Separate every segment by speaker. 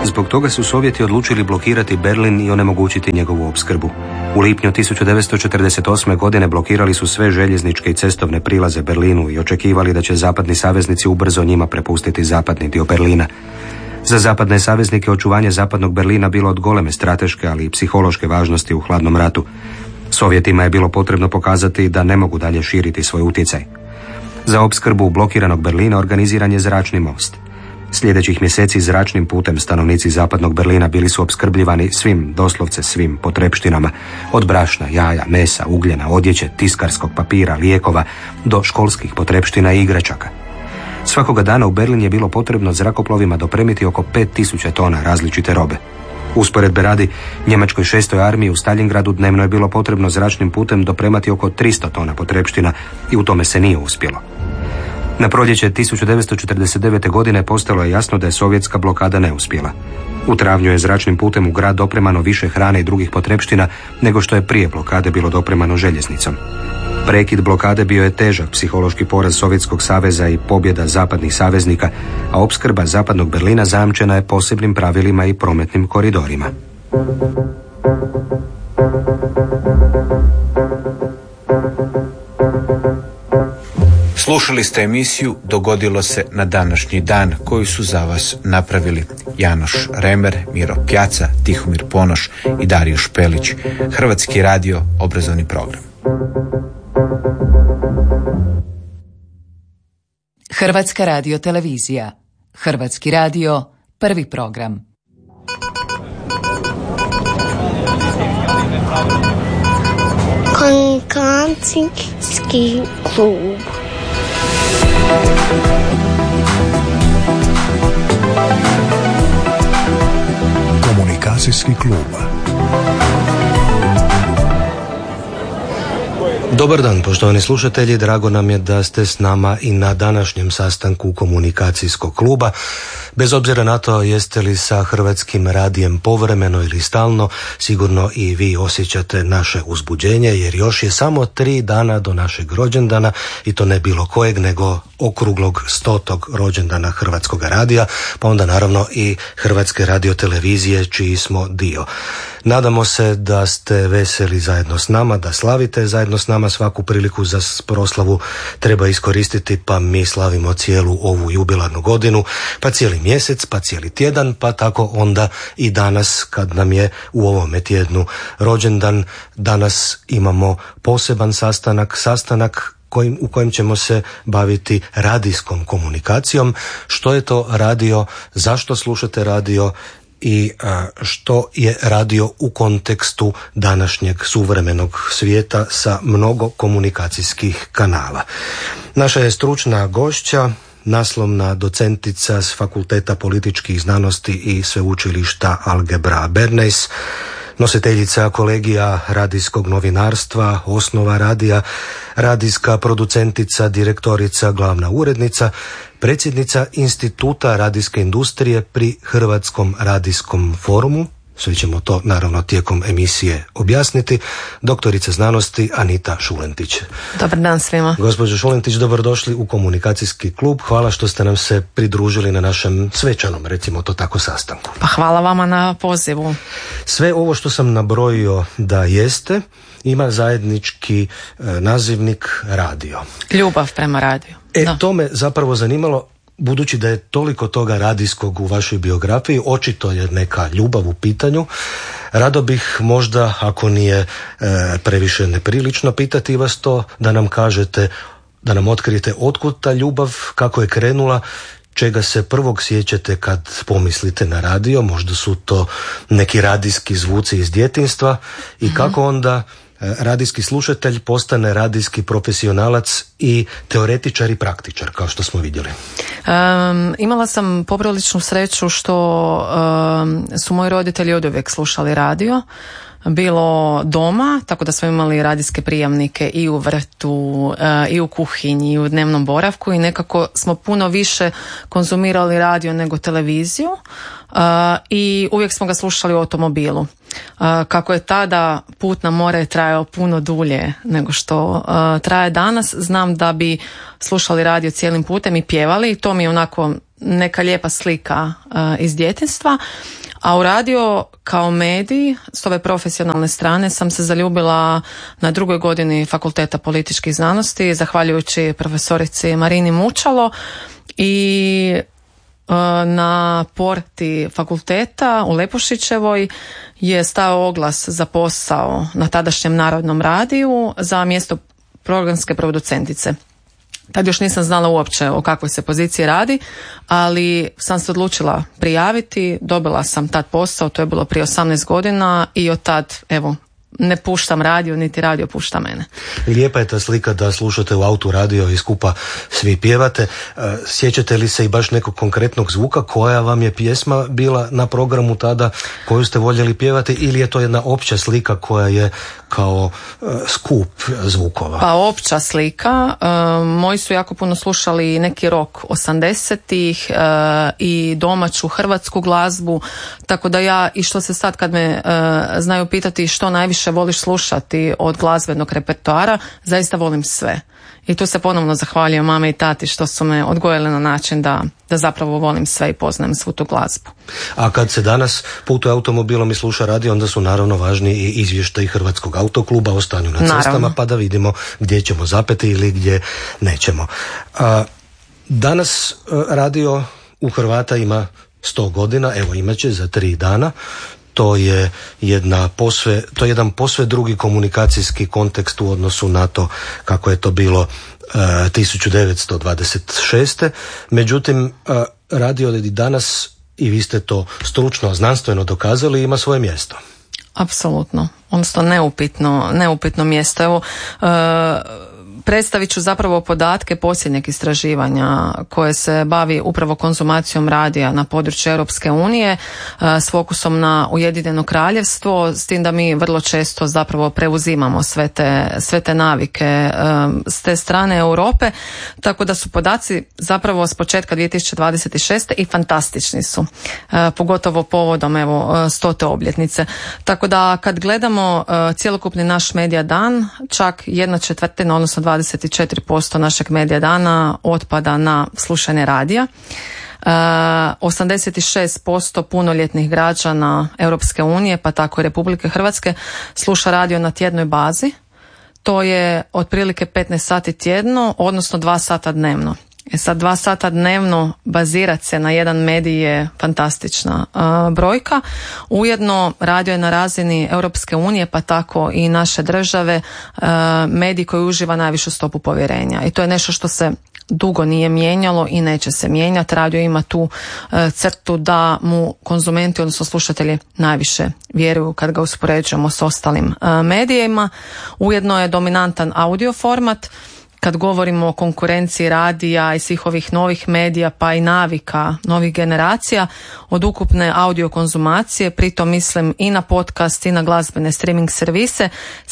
Speaker 1: Zbog toga su Sovjeti odlučili blokirati Berlin i onemogućiti njegovu opskrbu. U lipnju 1948. godine blokirali su sve željezničke i cestovne prilaze Berlinu i očekivali da će zapadni saveznici ubrzo njima prepustiti zapadni dio Berlina. Za zapadne saveznike očuvanje zapadnog Berlina bilo od goleme strateške, ali i psihološke važnosti u hladnom ratu. Sovjetima je bilo potrebno pokazati da ne mogu dalje širiti svoj utjecaj. Za opskrbu blokiranog Berlina organiziran je zračni most. Sljedećih mjeseci zračnim putem stanovnici zapadnog Berlina bili su opskrbljivani svim, doslovce svim potrepštinama, od brašna, jaja, mesa, ugljena, odjeće, tiskarskog papira, lijekova do školskih potrepština i igračaka. Svakoga dana u Berlin je bilo potrebno zrakoplovima dopremiti oko 5000 tona različite robe. Usporedbe radi, njemačkoj 6. armiji u Stalingradu dnevno je bilo potrebno zračnim putem dopremati oko 300 tona potrepština i u tome se nije uspjelo. Na proljeće 1949. godine postalo je jasno da je sovjetska blokada neuspjela. U travnju je zračnim putem u grad dopremano više hrane i drugih potrepština nego što je prije blokade bilo dopremano željeznicom. Prekid blokade bio je težak psihološki poraz Sovjetskog saveza i pobjeda zapadnih saveznika, a opskrba zapadnog Berlina zajamčena je posebnim pravilima i prometnim koridorima.
Speaker 2: Slušali ste emisiju Dogodilo se na današnji dan, koju su za vas napravili Janoš Remer, Miro Pjaca, Tihomir Ponoš i Dario Špelić. Hrvatski radio, obrazovni program.
Speaker 3: Hrvatska radio televizija. Hrvatski radio, prvi program.
Speaker 4: Komunikacijski klub.
Speaker 5: Komunikacijski klub.
Speaker 6: Dobar dan, poštovani slušatelji, drago nam je da ste s nama i na današnjem sastanku Komunikacijskog kluba. Bez obzira na to jeste li sa Hrvatskim radijem povremeno ili stalno, sigurno i vi osjećate naše uzbuđenje, jer još je samo 3 dana do našeg rođendana, i to ne bilo kojeg, nego okruglog 100. rođendana Hrvatskog radija, pa onda naravno i Hrvatske radiotelevizije, čiji smo dio. Nadamo se da ste veseli zajedno s nama, da slavite zajedno s nama. Svaku priliku za proslavu treba iskoristiti, pa mi slavimo cijelu ovu jubilarnu godinu, pa cijeli mjesec, pa cijeli tjedan, pa tako onda i danas kad nam je u ovome tjednu rođendan. Danas imamo poseban sastanak u kojem ćemo se baviti radijskom komunikacijom. Što je to radio, zašto slušate radio i što je radio u kontekstu današnjeg suvremenog svijeta sa mnogo komunikacijskih kanala. Naša je stručna gošća, naslovna docentica s Fakulteta političkih znanosti i Sveučilišta Algebra Bernays, nositeljica kolegija radijskog novinarstva, osnova radija, radijska producentica, direktorica, glavna urednica, predsjednica Instituta radijske industrije pri Hrvatskom radijskom forumu. Sve ćemo to naravno tijekom emisije objasniti. Doktorica znanosti Anita Šulentić.
Speaker 7: Dobar dan svima.
Speaker 6: Gospođo Šulentić, dobrodošli u Komunikacijski klub. Hvala što ste nam se pridružili na našem svečanom, recimo to tako, sastanku.
Speaker 7: Pa hvala vama na pozivu.
Speaker 6: Sve ovo što sam nabrojio da jeste, ima zajednički nazivnik radio.
Speaker 7: Ljubav prema radiju.
Speaker 6: To me zapravo zanimalo. Budući da je toliko toga radijskog u vašoj biografiji, očito je neka ljubav u pitanju. Rado bih možda, ako nije previše neprilično, pitati vas to, da nam kažete, da nam otkrijete otkud ta ljubav, kako je krenula, čega se prvog sjećate kad pomislite na radio, možda su to neki radijski zvuci iz djetinjstva, i kako onda radijski slušatelj postane radijski profesionalac i teoretičar i praktičar, kao što smo vidjeli.
Speaker 7: Imala sam popriličnu sreću što su moji roditelji oduvijek slušali radio, bilo doma, tako da smo imali radijske prijamnike i u vrtu, i u kuhinji, i u dnevnom boravku, i nekako smo puno više konzumirali radio nego televiziju, i uvijek smo ga slušali u automobilu. Kako je tada put na more trajao puno dulje nego što traje danas, znam da bi slušali radio cijelim putem i pjevali, i to mi je onako neka lijepa slika iz djetinjstva. A u radio kao medij, s ove profesionalne strane, sam se zaljubila na 2. godini Fakulteta političkih znanosti, zahvaljujući profesorici Marini Mučalo, i na porti fakulteta u Lepušićevoj je stao oglas za posao na tadašnjem Narodnom radiju za mjesto programske producentice. Tad još nisam znala uopće o kakvoj se poziciji radi, ali sam se odlučila prijaviti, dobila sam tad posao, to je bilo prije 18 godina i od tad, evo, ne puštam radio, niti radio pušta mene.
Speaker 6: Lijepa je ta slika da slušate u autu radio i skupa svi pjevate. Sjećate li se i baš nekog konkretnog zvuka? Koja vam je pjesma bila na programu tada koju ste voljeli pjevati, ili je to jedna opća slika koja je kao skup zvukova?
Speaker 7: Pa opća slika. Moji su jako puno slušali neki rock 80-ih i domaću hrvatsku glazbu, tako da ja, i što se sad kad me znaju pitati što najviše voliš slušati od glazbenog repertoara, zaista volim sve. I tu se ponovno zahvaljujem mame i tati što su me odgojili na način da zapravo volim sve i poznajem svu tu glazbu.
Speaker 6: A kad se danas putuje automobilom i sluša radio, onda su naravno važni i izvještaji Hrvatskog autokluba o stanju na cestama, naravno, pa da vidimo gdje ćemo zapeti ili gdje nećemo. Danas radio u Hrvata ima 100 godina, evo imat će za 3 dana. To je jedan posve drugi komunikacijski kontekst u odnosu na to kako je to bilo 1926. Međutim, radio i danas, i vi ste to stručno, znanstveno dokazali, ima svoje mjesto.
Speaker 7: Apsolutno, odnosno neupitno mjesto. Evo, predstavit ću zapravo podatke posljednjeg istraživanja koje se bavi upravo konzumacijom radija na području Europske unije s fokusom na Ujedinjeno Kraljevstvo, s tim da mi vrlo često zapravo preuzimamo sve te navike s te strane Europe, tako da su podaci zapravo s početka 2026. i fantastični su, pogotovo povodom 100. obljetnice. Tako da kad gledamo cjelokupni naš medija dan, čak 1/4, odnosno 24% našeg medija dana otpada na slušanje radija. 86% punoljetnih građana Europske unije, pa tako i Republike Hrvatske, sluša radio na tjednoj bazi. To je otprilike 15 sati tjedno, odnosno 2 sata dnevno. Sad 2 sata dnevno bazirati se na jedan medij je fantastična brojka. Ujedno radio je na razini Europske unije, pa tako i naše države, medij koji uživa najvišu stopu povjerenja. I to je nešto što se dugo nije mijenjalo i neće se mijenjati. Radio ima tu crtu da mu konzumenti, odnosno slušatelji, najviše vjeruju kad ga uspoređujemo s ostalim medijima. Ujedno je dominantan audio format. Kad govorimo o konkurenciji radija i svih ovih novih medija, pa i navika novih generacija, od ukupne audio konzumacije, pritom mislim i na podcast i na glazbene streaming servise,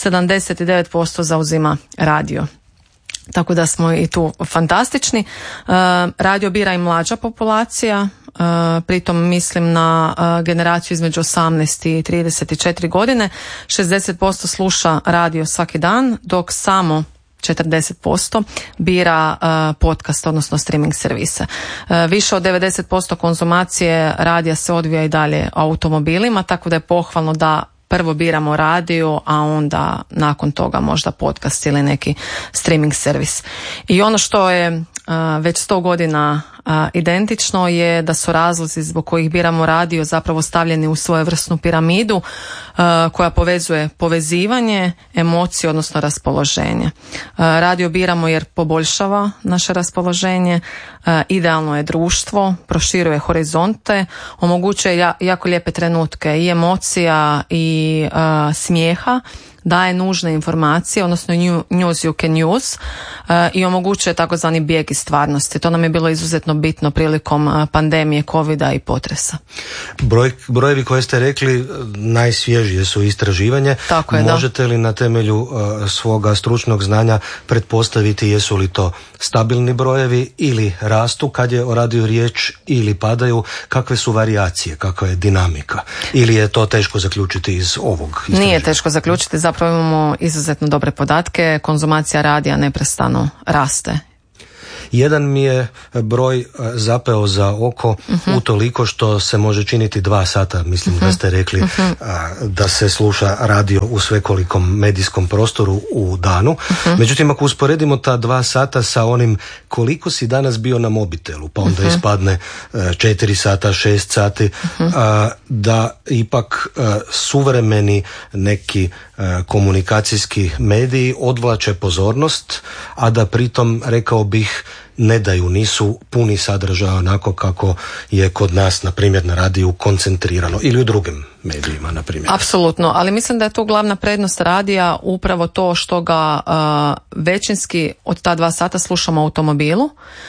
Speaker 7: 79% zauzima radio. Tako da smo i tu fantastični. Radio bira i mlađa populacija, pritom mislim na generaciju između 18 i 34 godine. 60% sluša radio svaki dan, dok samo 40% bira podcast, odnosno streaming servise. Više od 90% konzumacije radija se odvija i dalje automobilima, tako da je pohvalno da prvo biramo radio, a onda nakon toga možda podcast ili neki streaming servis. I ono što je već 100 godina identično je da su razlozi zbog kojih biramo radio zapravo stavljeni u svojevrsnu piramidu koja povezuje povezivanje, emocije, odnosno raspoloženje. Radio biramo jer poboljšava naše raspoloženje, idealno je društvo, proširuje horizonte, omogućuje jako lijepe trenutke i emocija i smijeha, daje nužne informacije, odnosno news you can use, i omogućuje takozvani bijeg iz stvarnosti. To nam je bilo izuzetno bitno prilikom pandemije covida i potresa.
Speaker 6: Brojevi koje ste rekli najsvježije su istraživanje.
Speaker 7: Tako je,
Speaker 6: možete li na temelju svoga stručnog znanja pretpostaviti jesu li to stabilni brojevi ili rastu kad je o radiju riječ, ili padaju? Kakve su varijacije, kakva je dinamika? Ili je to teško zaključiti iz ovog istraživanja?
Speaker 7: Nije teško zaključiti, zapravo imamo izuzetno dobre podatke. Konzumacija radija neprestano raste.
Speaker 6: Jedan mi je broj zapeo za oko utoliko što se može činiti 2 sata, mislim da ste rekli, da se sluša radio u svekolikom medijskom prostoru u danu. Međutim, ako usporedimo ta 2 sata sa onim koliko si danas bio na mobitelu, pa onda ispadne 4 sata, 6 sati, da ipak suvremeni neki komunikacijski mediji odvlače pozornost, a da pritom, rekao bih, ne daju, nisu puni sadržaja onako kako je kod nas, na primjer, na radiju koncentrirano ili u drugim medijima, na primjer.
Speaker 7: Apsolutno, ali mislim da je tu glavna prednost radija upravo to što ga većinski od ta 2 sata slušamo u automobilu.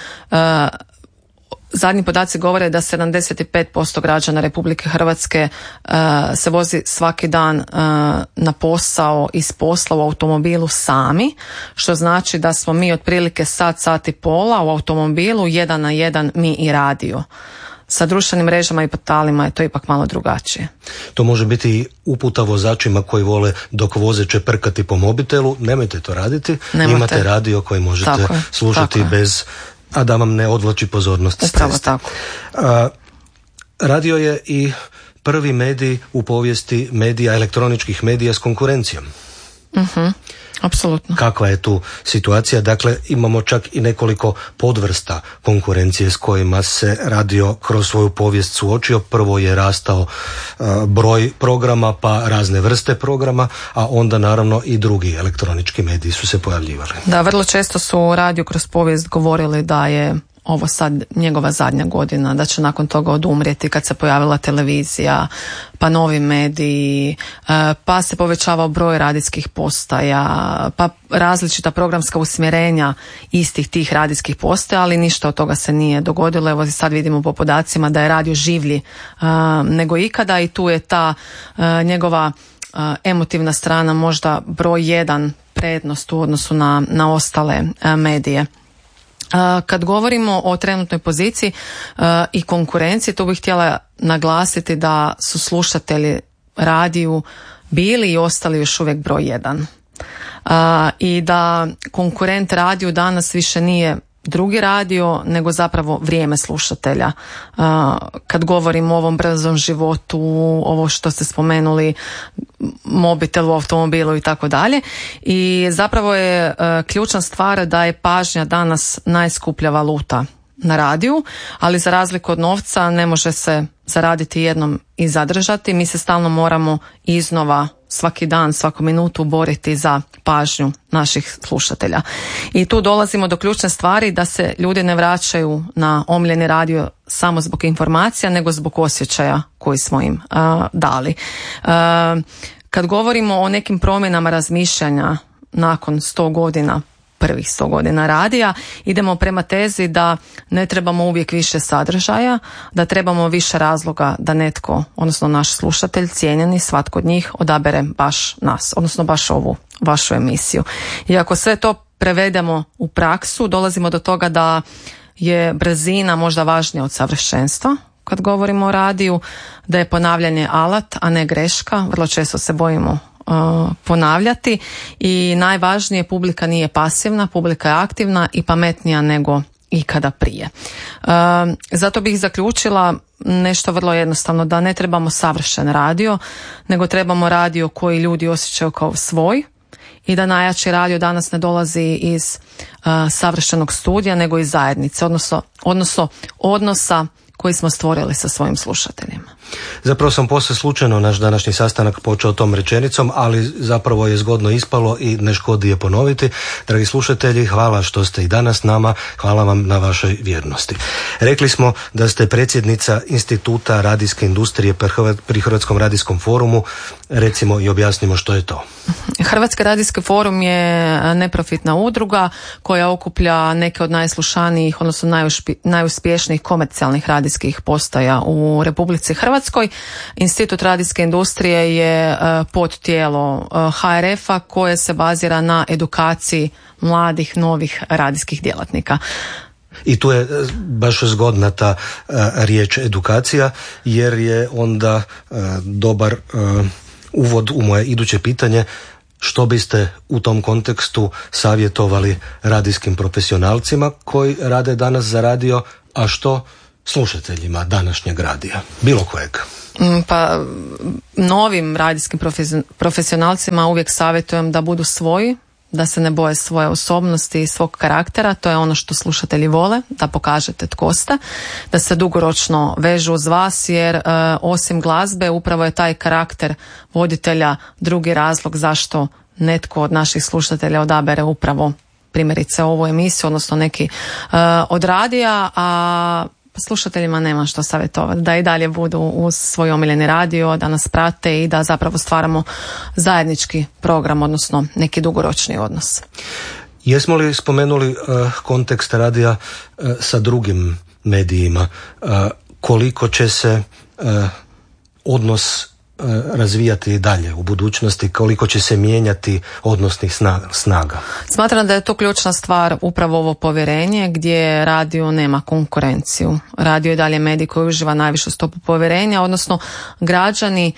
Speaker 7: Zadnji podaci govore da 75% građana Republike Hrvatske se vozi svaki dan na posao iz posla u automobilu sami, što znači da smo mi otprilike sat i pola u automobilu, 1 na 1 mi i radio. Sa društvenim mrežama i portalima je to ipak malo drugačije.
Speaker 6: To može biti uputa vozačima koji vole dok voze čeprkati po mobitelu. Nemojte to raditi. Imate radio koji možete slušati bez, a da vam ne odvlači pozornost.
Speaker 7: Upravo tako.
Speaker 6: Radio je i prvi medij u povijesti medija, elektroničkih medija s konkurencijom.
Speaker 7: Apsolutno.
Speaker 6: Kakva je tu situacija? Dakle, imamo čak i nekoliko podvrsta konkurencije s kojima se radio kroz svoju povijest suočio. Prvo je rastao broj programa, pa razne vrste programa, a onda naravno i drugi elektronički mediji su se pojavljivali.
Speaker 7: Da, vrlo često su radio kroz povijest govorili da je ovo sad njegova zadnja godina, da će nakon toga odumrijeti kad se pojavila televizija, pa novi mediji, pa se povećavao broj radijskih postaja, pa različita programska usmjerenja istih tih radijskih postaja, ali ništa od toga se nije dogodilo. Evo sad vidimo po podacima da je radio življi nego ikada i tu je ta njegova emotivna strana možda broj 1 prednost u odnosu na ostale medije. Kad govorimo o trenutnoj poziciji i konkurenciji, tu bih htjela naglasiti da su slušatelji radiju bili i ostali još uvijek broj 1. I da konkurent radiju danas više nije drugi radio, nego zapravo vrijeme slušatelja. Kad govorimo o ovom brzom životu, ovo što ste spomenuli, mobitel u automobilu i tako dalje. I zapravo je ključna stvar da je pažnja danas najskuplja valuta na radiju, ali za razliku od novca ne može se zaraditi jednom i zadržati. Mi se stalno moramo iznova svaki dan, svaku minutu boriti za pažnju naših slušatelja. I tu dolazimo do ključne stvari da se ljudi ne vraćaju na omiljeni radio samo zbog informacija, nego zbog osjećaja koji smo im dali. Kad govorimo o nekim promjenama razmišljanja nakon 100 godina, prvih 100 godina radija, idemo prema tezi da ne trebamo uvijek više sadržaja, da trebamo više razloga da netko, odnosno naš slušatelj, cijenjeni, svatko od njih, odabere baš nas, odnosno baš ovu vašu emisiju. I ako sve to prevedemo u praksu, dolazimo do toga da je brzina možda važnija od savršenstva. Kad govorimo o radiju, da je ponavljanje alat, a ne greška. Vrlo često se bojimo ponavljati i najvažnije, publika nije pasivna, publika je aktivna i pametnija nego ikada prije. Zato bih zaključila nešto vrlo jednostavno, da ne trebamo savršen radio, nego trebamo radio koji ljudi osjećaju kao svoj i da najjači radio danas ne dolazi iz savršenog studija, nego iz zajednice, odnosno odnosa koji smo stvorili sa svojim slušateljima.
Speaker 6: Zapravo sam posve slučajno naš današnji sastanak počeo tom rečenicom, ali zapravo je zgodno ispalo i ne škodi je ponoviti. Dragi slušatelji, hvala što ste i danas nama, hvala vam na vašoj vjernosti. Rekli smo da ste predsjednica Instituta radijske industrije pri Hrvatskom radijskom forumu. Recimo i objasnimo što je to.
Speaker 7: Hrvatski radijski forum je neprofitna udruga koja okuplja neke od najslušanijih, odnosno najuspješnijih komercijalnih radijskih postaja u Republici Hrvatskoj. Institut radijske industrije je podtijelo HRF-a koje se bazira na edukaciji mladih, novih radijskih djelatnika.
Speaker 6: I tu je baš zgodna ta riječ edukacija, jer je onda dobar uvod u moje iduće pitanje. Što biste u tom kontekstu savjetovali radijskim profesionalcima koji rade danas za radio, a što slušateljima današnjeg radija, bilo kojeg?
Speaker 7: Pa novim radijskim profesionalcima uvijek savjetujem da budu svoji, da se ne boje svoje osobnosti i svog karaktera, to je ono što slušatelji vole, da pokažete tko ste, da se dugoročno vežu uz vas, jer osim glazbe upravo je taj karakter voditelja drugi razlog zašto netko od naših slušatelja odabere upravo primjerice ovu emisiju, odnosno neki od radija, a slušateljima nema što savjetovati, da i dalje budu uz svoj omiljeni radio, da nas prate i da zapravo stvaramo zajednički program, odnosno neki dugoročni odnos.
Speaker 6: Jesmo li spomenuli kontekst radija sa drugim medijima? Koliko će se odnos razvijati dalje u budućnosti, koliko će se mijenjati odnosnih snaga?
Speaker 7: Smatram da je to ključna stvar, upravo ovo povjerenje gdje radio nema konkurenciju. Radio je dalje medij koji uživa najvišu stopu povjerenja, odnosno građani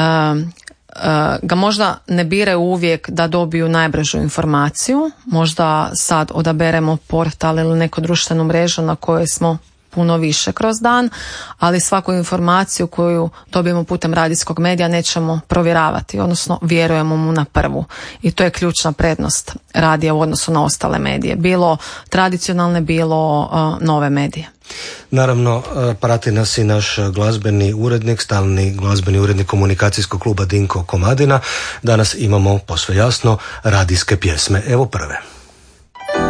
Speaker 7: ga možda ne biraju uvijek da dobiju najbržu informaciju, možda sad odaberemo portal ili neku društvenu mrežu na kojoj smo puno više kroz dan, ali svaku informaciju koju dobijemo putem radijskog medija nećemo provjeravati, odnosno vjerujemo mu na prvu. I to je ključna prednost radija u odnosu na ostale medije, bilo tradicionalne, bilo nove medije.
Speaker 6: Naravno, prati nas i naš glazbeni urednik, stalni glazbeni urednik komunikacijskog kluba Dinko Komadina. Danas imamo posve jasno radijske pjesme. Evo prve.